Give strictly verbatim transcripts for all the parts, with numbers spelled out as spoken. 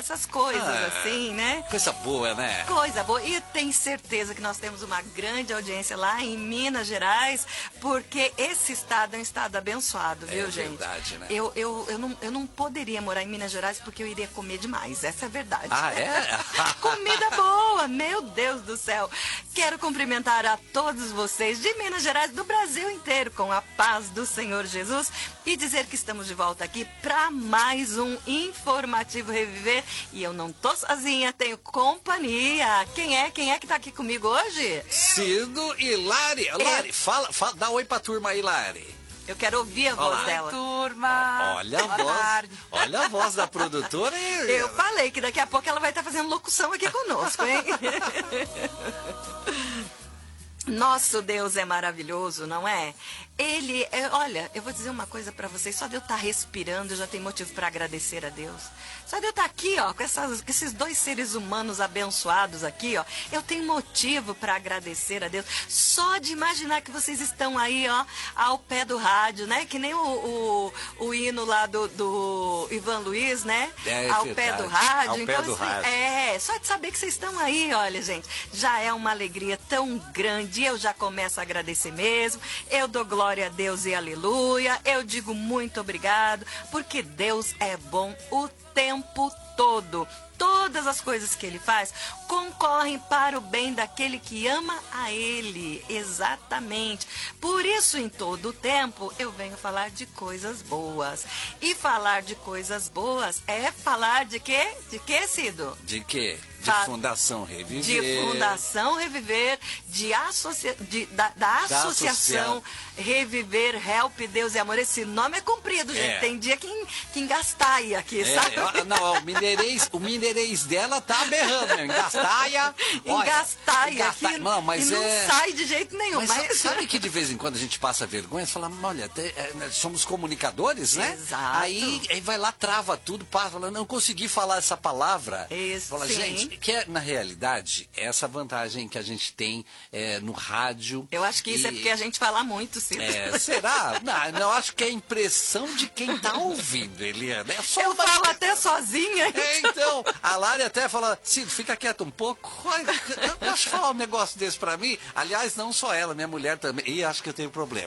essas coisas Ah, assim, né? Coisa boa, né? Coisa boa. E tenho certeza que nós temos uma grande audiência lá em Minas Gerais, porque esse estado é um estado abençoado, viu, É gente? verdade, né? Eu, eu, eu, não, eu não poderia morar em Minas Gerais porque eu iria comer demais, essa é a verdade. Ah, é? Comida boa, meu Deus do céu. Quero cumprimentar a todos vocês de Minas Gerais, do Brasil inteiro, com a paz do Senhor Jesus e dizer que estamos de volta aqui para mais um Informativo Reviver. E eu não tô sozinha, tenho companhia. Quem é? Quem é que tá aqui comigo hoje? Cido e Lari. Lari, fala, fala, dá oi pra turma aí, Lari. Eu quero ouvir a voz Olá. dela. Oi, turma! Olha a Boa voz, tarde. olha a voz da produtora aí. Eu falei que daqui a pouco ela vai estar fazendo locução aqui conosco, hein? Nosso Deus é maravilhoso, não é? Ele, é, olha, eu vou dizer uma coisa pra vocês, só de eu estar respirando eu já tenho motivo pra agradecer a Deus. Só de eu estar aqui, ó, com, essas, com esses dois seres humanos abençoados aqui, ó, eu tenho motivo pra agradecer a Deus. Só de imaginar que vocês estão aí, ó, ao pé do rádio, né? Que nem o, o, o hino lá do, do Ivan Luiz, né? É, ao verdade. pé do rádio. Ao pé então, do assim, rádio. É, só de saber que vocês estão aí, olha, gente, já é uma alegria tão grande. Eu já começo a agradecer mesmo. Eu dou glória a Deus e aleluia. Eu digo muito obrigado, porque Deus é bom o tempo todo. Todas as coisas que ele faz concorrem para o bem daquele que ama a ele. Exatamente. Por isso, em todo o tempo, eu venho falar de coisas boas. E falar de coisas boas é falar de quê? De quê, Cido? De quê? De Fa- Fundação Reviver. De Fundação Reviver, de associa... de, da, da Da Associação associa- Reviver, Help, Deus e Amor. Esse nome é comprido, gente. É. Tem dia que, en- que engastaia aqui, É, sabe? ó, não, o mineirês, o mineirês dela tá berrando, meu. Engastaia. olha, Engastaia engastaia. aqui Não, mas e não é... sai de jeito nenhum. Mas, Mas, sabe que de vez em quando a gente passa vergonha, você fala, olha, até, é, né, somos comunicadores, né? Exato. Aí, aí vai lá, trava tudo, passa, fala, não consegui falar essa palavra. Isso, Fala, sim. gente, que é, na realidade, essa vantagem que a gente tem é, no rádio. eu acho que isso e- é porque a gente fala muito, Cido. É, será? Não, não, acho que é a impressão de quem tá ouvindo, Eliana. É só Eu uma- falo até sozinha. É, então, a Lari até fala, Cido, fica quieto um pouco. Olha, Posso falar um negócio desse pra mim? Aliás, não só ela, minha mulher também. E acho que eu tenho problema.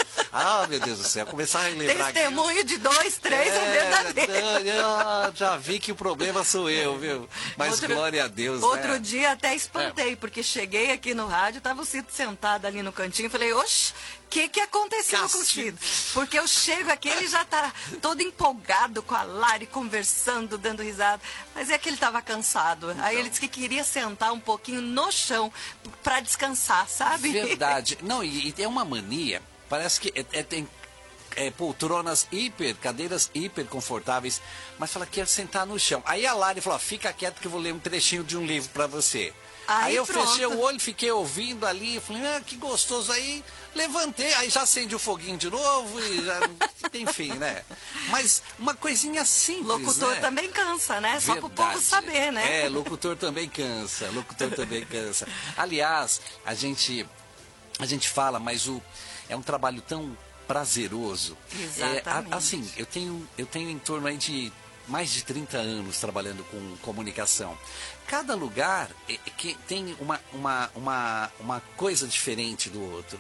Ah, meu Deus do céu, começar a relembrar aqui. Testemunho de dois, três é, verdadeiro. não, já vi que o problema sou eu, viu? Mas Outro- glória a Deus, Outro né? dia até espantei, porque cheguei aqui no rádio, tava o Cido sentado ali no cantinho, falei, oxe, o que que aconteceu com o Castigo. Cido? Porque eu chego aqui, ele já tá todo empolgado com a Lari, conversando, dando risada, mas é que ele tava cansado. Aí ele disse que queria sentar um pouquinho no chão pra descansar, sabe? Verdade. Não, e, e tem uma mania, parece que é, é- tem é, poltronas hiper, cadeiras hiper confortáveis, mas fala que quer sentar no chão. Aí a Lari falou, fica quieto que eu vou ler um trechinho de um livro pra você. Aí Aí eu pronto. fechei o olho, fiquei ouvindo ali, falei, ah, que gostoso. Aí levantei, aí já acendi o foguinho de novo e já, enfim, né? Mas uma coisinha simples, Locutor né? também cansa, né? Só pro povo Verdade. saber, né? É, locutor também cansa, locutor também cansa. Aliás, a gente, a gente fala, mas o, é um trabalho tão prazeroso. Exatamente. É, a- assim, eu tenho, eu tenho em torno aí de mais de trinta anos trabalhando com comunicação. Cada lugar é, que tem uma, uma, uma, uma coisa diferente do outro.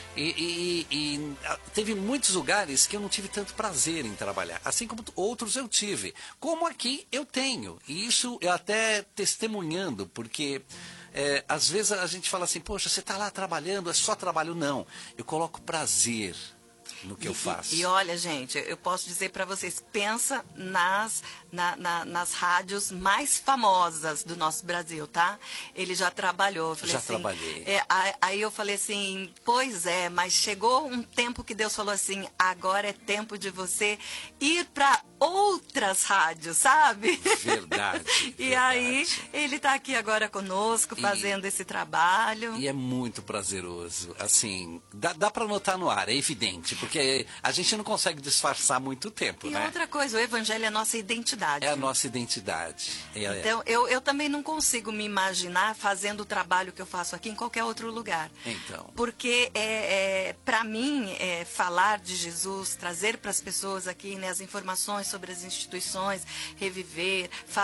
E, e- e, ah, teve muitos lugares que eu não tive tanto prazer em trabalhar, assim como outros eu tive. Como aqui eu tenho. E isso eu até testemunhando, porque é, às vezes a gente fala assim, poxa, você está lá trabalhando, é só trabalho. Não, eu coloco prazer no que eu E- faço. E, e olha, gente, eu posso dizer para vocês, pensa nas, na- na- nas rádios mais famosas do nosso Brasil, tá? Ele já trabalhou. Eu falei Já assim, trabalhei. é, a- aí eu falei assim, pois é, mas chegou um tempo que Deus falou assim, agora é tempo de você ir para outras rádios, sabe? Verdade, E verdade. aí, ele está aqui agora conosco, E- fazendo esse trabalho. E é muito prazeroso. Assim, dá, dá para notar no ar, é evidente, porque a gente não consegue disfarçar muito tempo, E né? outra coisa, o evangelho é a nossa identidade. É a nossa identidade. É- é. Então, eu, eu também não consigo me imaginar fazendo o trabalho que eu faço aqui em qualquer outro lugar. Então. Porque, é, é, para mim, é, falar de Jesus, trazer para as pessoas aqui, né, as informações sobre as instituições, reviver,